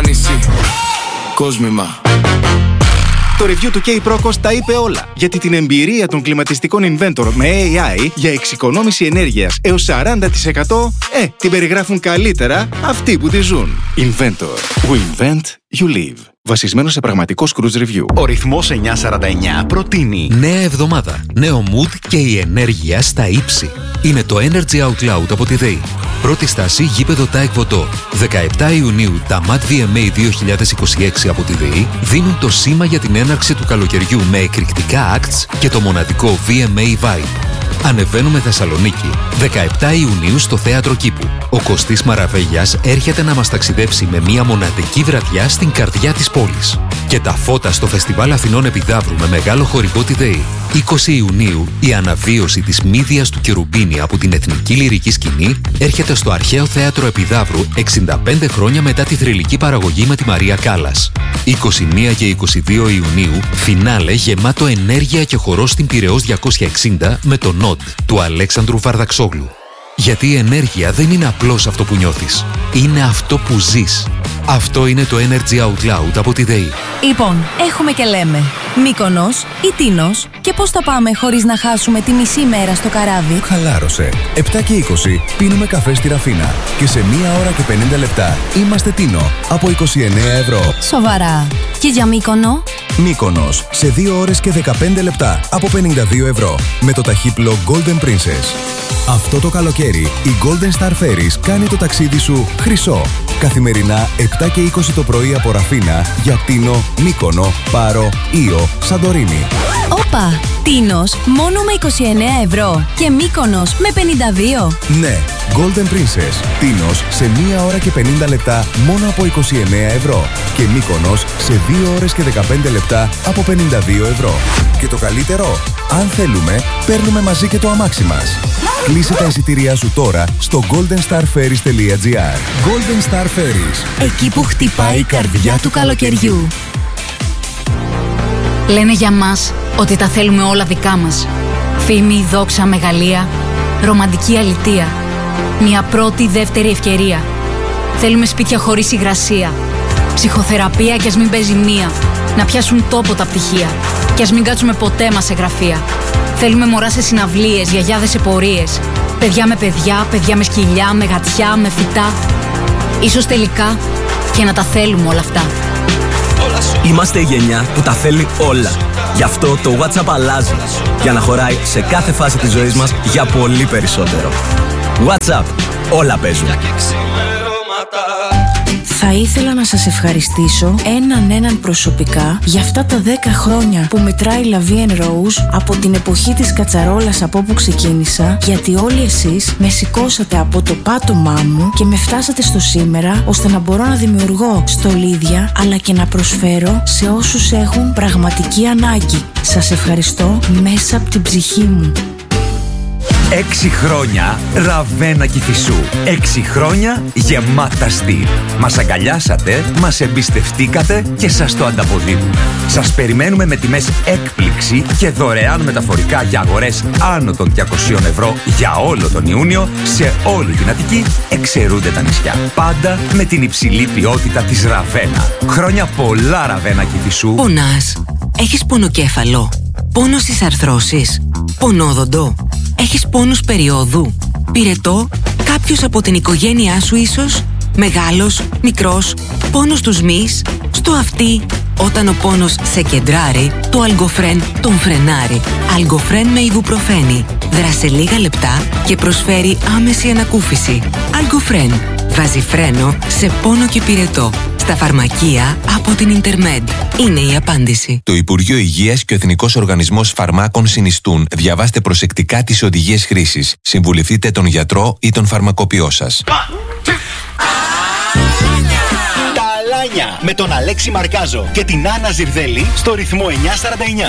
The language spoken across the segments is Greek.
νησί. Κόσμημα. Το review του K-Procos τα είπε όλα. Γιατί την εμπειρία των κλιματιστικών Inventor με AI για εξοικονόμηση ενέργειας έως 40% την περιγράφουν καλύτερα αυτοί που τη ζουν. Inventor. We invent, you live. Βασισμένο σε πραγματικό Cruise Review. Ο ρυθμός 949 προτείνει νέα εβδομάδα, νέο mood και η ενέργεια στα ύψη. Είναι το Energy Out Loud από τη ΔΕΗ. Πρώτη στάση, γήπεδο Τάικ Βοτό. 17 Ιουνίου, τα MAT VMA 2026 από τη ΔΕΗ δίνουν το σήμα για την έναρξη του καλοκαιριού με εκρηκτικά acts και το μοναδικό VMA Vibe. Ανεβαίνουμε Θεσσαλονίκη. 17 Ιουνίου στο Θέατρο Κήπου. Ο Κωστής Μαραβέγιας έρχεται να μας ταξιδέψει με μια μοναδική βραδιά στην καρδιά της πόλης. Και τα φώτα στο Φεστιβάλ Αθηνών Επιδαύρου με μεγάλο χορηγό τη ΔΕΗ. 20 Ιουνίου, η αναβίωση της Μύδιας του Κερουμπίνη από την Εθνική Λυρική Σκηνή έρχεται στο Αρχαίο Θέατρο Επιδαύρου 65 χρόνια μετά τη θρυλική παραγωγή με τη Μαρία Κάλλας. 21 και 22 Ιουνίου, φινάλε γεμάτο ενέργεια και χορό στην Πειραιώς 260 με το Nod του Αλέξανδρου Βαρδαξόγλου. Γιατί η ενέργεια δεν είναι απλώς αυτό που νιώθεις. Είναι αυτό που ζεις. Αυτό είναι το Energy Out Loud από τη ΔΕΗ. Λοιπόν, έχουμε και λέμε Μύκονος ή Τίνος, και πώς θα πάμε χωρίς να χάσουμε τη μισή μέρα στο καράβι? Χαλάρωσε. 7 και 20 πίνουμε καφέ στη Ραφίνα και σε 1 ώρα και 50 λεπτά είμαστε Τίνο από 29 ευρώ. Σοβαρά. Και για Μύκονο? Μύκονος σε 2 ώρες και 15 λεπτά από 52 ευρώ με το ταχύπλο Golden Princess. Αυτό το καλοκαίρι η Golden Star Ferries κάνει το ταξίδι σου χρυσό. Καθημερινά 7 και 20 το πρωί από Ραφίνα για Τίνο, Μύκονο, Πάρο, Ήο, Σαντορίνη. Όπα! Τίνος μόνο με 29 ευρώ και Μύκονος με 52. Ναι, Golden Princess. Τίνος σε 1 ώρα και 50 λεπτά μόνο από 29 ευρώ και Μύκονος σε 2 ώρες και 15 λεπτά από 52 ευρώ. Και το καλύτερο, αν θέλουμε, παίρνουμε μαζί και το αμάξι μας. Κλείσε τα εισιτήριά σου τώρα στο goldenstarferries.gr. Golden Star Ferries. Εκεί που χτυπάει η καρδιά του καλοκαιριού. Λένε για μας ότι τα θέλουμε όλα δικά μας. Φήμη, δόξα, μεγαλεία, ρομαντική αλητεία. Μια πρώτη, δεύτερη ευκαιρία. Θέλουμε σπίτια χωρίς υγρασία. Ψυχοθεραπεία κι ας μην παίζει μία. Να πιάσουν τόπο τα πτυχία. Κι ας μην κάτσουμε ποτέ μας σε γραφεία. Θέλουμε μωρά σε συναυλίες, γιαγιάδες σε πορείες. Παιδιά με παιδιά, παιδιά με σκυλιά, με γατιά, με φυτά. Ίσως τελικά και να τα θέλουμε όλα αυτά. Είμαστε η γενιά που τα θέλει όλα. Γι' αυτό το WhatsApp αλλάζει. Για να χωράει σε κάθε φάση της ζωής μας για πολύ περισσότερο. WhatsApp. Όλα παίζουν. Θα ήθελα να σας ευχαριστήσω έναν προσωπικά για αυτά τα 10 χρόνια που μετράει La Vie en Rose από την εποχή της κατσαρόλας από όπου ξεκίνησα, γιατί όλοι εσείς με σηκώσατε από το πάτωμά μου και με φτάσατε στο σήμερα, ώστε να μπορώ να δημιουργώ στολίδια αλλά και να προσφέρω σε όσους έχουν πραγματική ανάγκη. Σας ευχαριστώ μέσα από την ψυχή μου. 6 χρόνια Ραβένα Κηφισού. 6 χρόνια γεμάτα στυλ. Μας αγκαλιάσατε, μας εμπιστευτήκατε και σας το ανταποδίδουμε. Σας περιμένουμε με τιμές έκπληξη και δωρεάν μεταφορικά για αγορές άνω των 200 ευρώ για όλο τον Ιούνιο σε όλη την Αττική, εξαιρούνται τα νησιά. Πάντα με την υψηλή ποιότητα της Ραβένα. Χρόνια πολλά Ραβένα Κηφισού. Πονάς? Έχεις πονοκέφαλο? Πόνο στις αρθρώσεις? Πονόδοντο? Έχεις πόνους περιόδου? Πυρετό? Κάποιος από την οικογένειά σου ίσως? Μεγάλος? Μικρός? Πόνος στους μυς? Στο αυτί? Όταν ο πόνος σε κεντράρει, το Algofren τον φρενάρει. Algofren με ιβουπροφένη. Δράσε λίγα λεπτά και προσφέρει άμεση ανακούφιση. Algofren βάζει φρένο σε πόνο και πυρετό. Στα φαρμακεία από την Intermed. Είναι η απάντηση. Το Υπουργείο Υγείας και ο Εθνικός Οργανισμός Φαρμάκων συνιστούν. Διαβάστε προσεκτικά τις οδηγίες χρήσης. Συμβουλευτείτε τον γιατρό ή τον φαρμακοποιό σας. Αλάνια με τον Αλέξη Μαρκάζο και την Άννα Ζιρδέλη στο ρυθμό 949.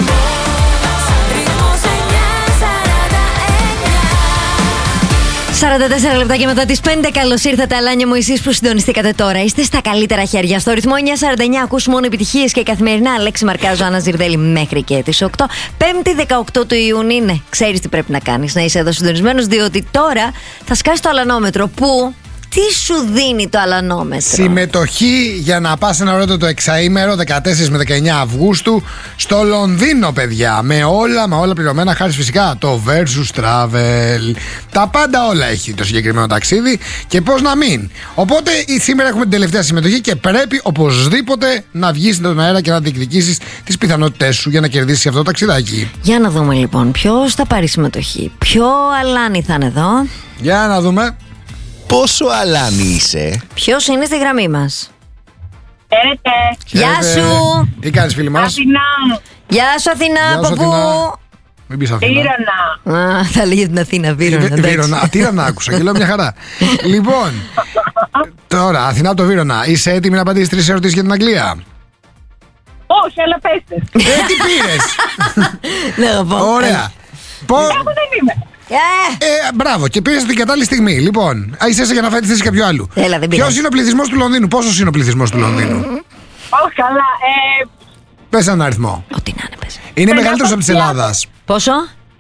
44 λεπτά και μετά τις 5. Καλώς ήρθατε, Αλάνια μου, εσείς που συντονιστήκατε τώρα. Είστε στα καλύτερα χέρια. Στο ρυθμό 949 ακούς μόνο επιτυχίες και καθημερινά Αλέξη Μαρκάζο, Άννα Ζιρδέλη μέχρι και τις 8. 5η 18 του Ιουνίου. Ναι, ξέρεις τι πρέπει να κάνεις. Να είσαι εδώ συντονισμένος, διότι τώρα θα σκάσει το αλανόμετρο που Τι σου δίνει το αλανόμετρο? Συμμετοχή για να πας ένα ωραίο το εξαήμερο 14 με 19 Αυγούστου στο Λονδίνο, παιδιά. Με όλα πληρωμένα, χάρη φυσικά το Versus Travel. Τα πάντα όλα έχει το συγκεκριμένο ταξίδι και πώς να μην. Οπότε σήμερα έχουμε την τελευταία συμμετοχή και πρέπει οπωσδήποτε να βγεις στον αέρα και να διεκδικήσεις τις πιθανότητές σου για να κερδίσεις αυτό το ταξιδάκι. Για να δούμε λοιπόν ποιος θα πάρει συμμετοχή. Ποιο αλάνι θα είναι εδώ? Για να δούμε. Πόσο αλάνι είσαι? Ποιος είναι στη γραμμή μας? Χαίρετε. Γεια σου. Τι κάνεις, φίλη μας? Αθηνά. Γεια σου Αθηνά, από πού? Μην πεις Αθήνα. Βύρωνα. Θα λέγε την Αθήνα, Βύρωνα. Αθήνα άκουσα και λέω μια χαρά. Λοιπόν, τώρα Αθηνά από το Βύρωνα. Είσαι έτοιμη να απαντήσεις 3 ερωτήσεις για την Αγγλία? Όχι, αλλά πέστε. Τι πήρες? Ναι, ωραία. Εγώ δεν είμαι. Μπράβο, και πήρες την κατάλληλη στιγμή. Λοιπόν, είσαι για να φάει τη θέση κάποιου άλλου. Ποιος είναι ο πληθυσμός του Λονδίνου? Πόσος είναι ο πληθυσμός του Λονδίνου? Όχι, καλά. Πες έναν αριθμό. Ό,τι να είναι, πες. Είναι μεγαλύτερος από της Ελλάδας. Πόσο?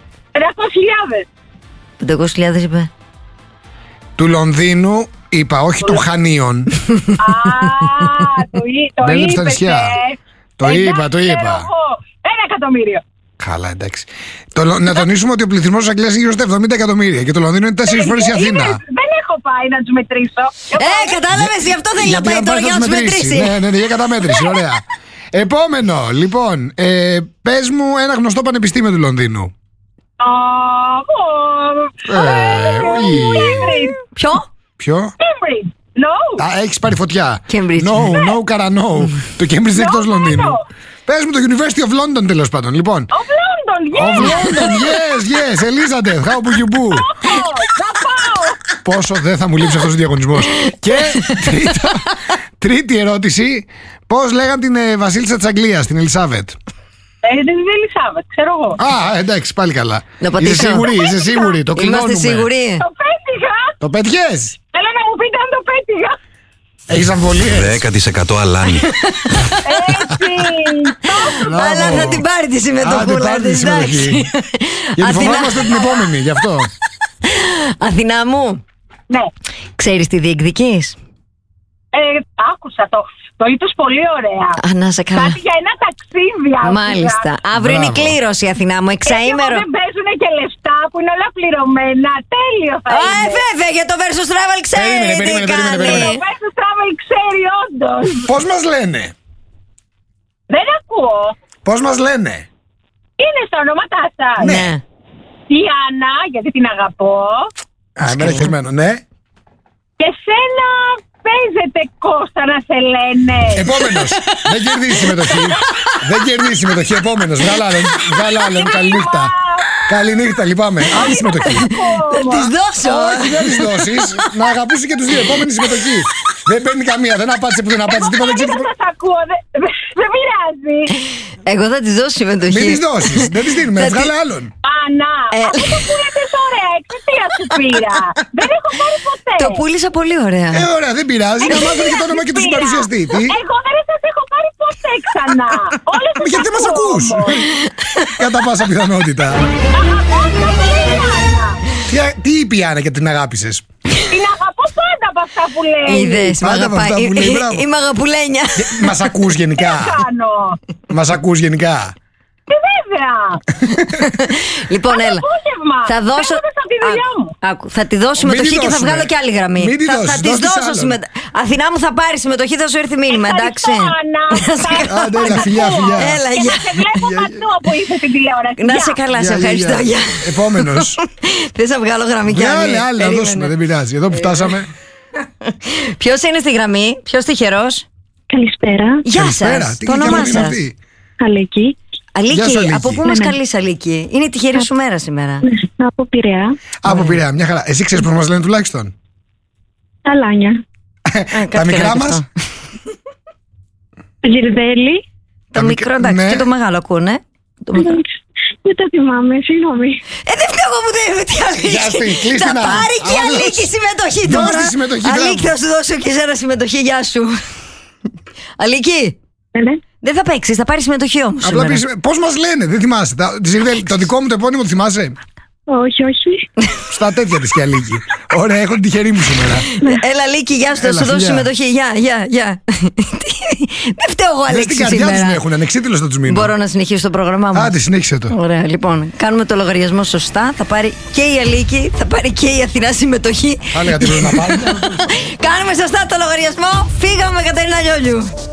500.000. 500.000 είπε. Του Λονδίνου είπα, όχι των Χανίων. Το είπες. Το είπα. 1 εκατομμύριο. Καλά, εντάξει. Να τονίσουμε ότι ο πληθυσμός της Αγγλίας είναι γύρω στα 70 εκατομμύρια και το Λονδίνο είναι 4 φορές η Αθήνα. Δεν έχω πάει να τους μετρήσω. Κατάλαβες, γι' αυτό θέλει να πάει τώρα για να τους μετρήσει. Ναι, για καταμέτρηση, ωραία. Επόμενο, λοιπόν, πες μου ένα γνωστό πανεπιστήμιο του Λονδίνου. Ποιο? No. Έχεις πάρει φωτιά. Cambridge. No, καρα no. Το Cambridge είναι εκτός Λονδίνου. Πες μου το University of London, τέλος πάντων. Λοιπόν. Of London, yes, Elizabeth, how would you do? Πόσο δεν θα μου λείψει αυτός ο διαγωνισμός. Και τρίτη ερώτηση. Πώς λέγαν την βασίλισσα της Αγγλίας, την Ελισάβετ? Την Ελισάβετ, ξέρω εγώ. Εντάξει, πάλι καλά. Είσαι σίγουρη, το κλειδώνουμε. Είμαστε σίγουροι. Το πέτυχα. Το πετιές? Θέλω να μου πείτε αν το πέτυχα. Έχεις αμφιβολίες? 10% αλάνι. Αλλά θα την πάρει τη συμμετοχούλα της, εντάξει. Γιατί φοβάμαστε την επόμενη, γι' αυτό. Αθηνά μου. Ναι. Ξέρεις τι διεκδικείς? Άκουσα το είπες πολύ ωραία. Να σε καλά. Κάτι για ένα ταξίδι. Μάλιστα. Αύριο είναι η κλήρωση, Αθηνά μου, εξαήμερο. Δεν παίζουν και λεφτά που είναι όλα πληρωμένα. Τέλειο θα είναι. Βέβαια, για το Versus Travel ξέρει. Περίμενε. Το Versus Travel ξέρει όντως. Πώς μας λένε? Δεν ακούω. Πώς μας λένε? Είναι στα ονόματά σας. Ναι. Η Άννα, γιατί την αγαπώ. Εμένα χεσμένο, ναι. Και σένα παίζεται Κώστα να σε λένε. Επόμενος. Δεν κερδίζει συμμετοχή. Επόμενος. Βγάλε άλλον. Καληνύχτα. Καληνύχτα, λυπάμαι. Άλλη συμμετοχή. Θα τις δώσω. Όχι, δεν τις δώσεις. Να αγαπήσει και τους δύο. Επόμενη συμμετοχή. Δεν παίρνει καμία. Δεν απάντησε που δεν απάντησε. Δεν σας ακούω. Δεν πειράζει. Εγώ θα τις δώσω συμμετοχή. Μην τις δώσεις. Δεν τις δίνουμε. Βγάλε άλλον. Άννα, αυτό που πούλησες ωραία. Εξαιτία σου πήρα. Δεν έχω πάρει ποτέ. Το πούλησα πολύ ωραία. Ωραία, δεν πειράζει. Να μάθουμε και το όνομα και του συμπαρουσιαστή. Εγώ δεν σας έχω πάρει ποτέ ξανά. Γιατί δεν μας ακούς? Κατά πάσα πιθανότητα. Τι είπε η Άννα και την αγάπησες? Την αγαπώ πάντα από αυτά που λέει. Είδες, είμαι αγαπουλένια. Μας ακούς γενικά? Μας ακούς γενικά? Βέβαια. Λοιπόν, έλα. Θα δώσω. Θα τη δώσω συμμετοχή και θα βγάλω και άλλη γραμμή. Θα τη δώσω συμμετοχή. Αθηνά μου, θα πάρει συμμετοχή, θα σου έρθει μήνυμα, εντάξει. Έλα, φιλιά. Έλα, για. Σε βλέπω παντού που είσαι στην τηλεόραση. Να σε καλά, σε ευχαριστώ. Επόμενος. Θες να βγάλω γραμμή κι άλλη? Άλλη, να δώσουμε, δεν πειράζει. Εδώ που φτάσαμε. Ποιος είναι στη γραμμή, ποιος τυχερός? Καλησπέρα. Γεια σας. Το όνομά σας? Αλίκη. Αλίκη, από πού μας καλείς, Αλίκη? Είναι η τυχερή σου μέρα σήμερα. Από Πειραιά. Από Πειραιά, μια χαρά. Εσύ ξέρεις πώς μας λένε τουλάχιστον? Αλάνια. Τα μικρά μας? Ζιρδέλη. Το μικρό, εντάξει, και το μεγάλο ακούνε. Δεν τα θυμάμαι, συγγνώμη. Δεν φταίω εγώ που δεν είμαι τι Αλίκη. Θα πάρει και η Αλίκη συμμετοχή τώρα. Αλίκη, θα σου δώσω και εσένα συμμετοχή, γεια σου. Αλίκη. Δεν θα παίξεις, θα πάρεις συμμετοχή όμως. Απλά πεις, πώς μας λένε, δεν θυμάσαι. Το δικό μου το επώνυμο το θυμάσαι? Όχι, όχι. Στα τέτοια της και Αλίκη. Ωραία, έχω την τυχερή μου σήμερα. Έλα, Λίκη, γεια σου, θα σου δώσω συμμετοχή. Γεια. Δεν φταίω εγώ, Αλέξη. Στην καρδιά τους με έχουν, ανεξίτηλος θα τους μείνω. Μπορώ να συνεχίσω το πρόγραμμά μου. Άντε, συνέχισε το. Ωραία, λοιπόν, κάνουμε το λογαριασμό σωστά. Θα πάρει και η Αλίκη, θα πάρει και η Αθηνά συμμετοχή. Άλλα γιατί πρέπει να πάρει. Κάνουμε σωστά το λογαριασμό. Φύγαμε, Κατερίνα Λιόλιου.